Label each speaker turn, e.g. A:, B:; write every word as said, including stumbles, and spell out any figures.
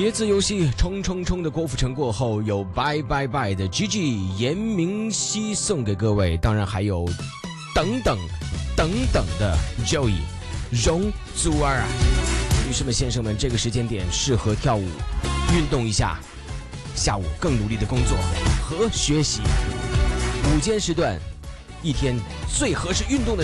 A: 叠字游戏冲冲冲的郭富城过后，有拜拜拜的 G G 严明熙送给各位，当然还有等等等等的 Joey 容祖儿啊。女士们先生们，这个时间点适合跳舞运动一下，下午更努力的工作和学习。午间时段一天最合适运动的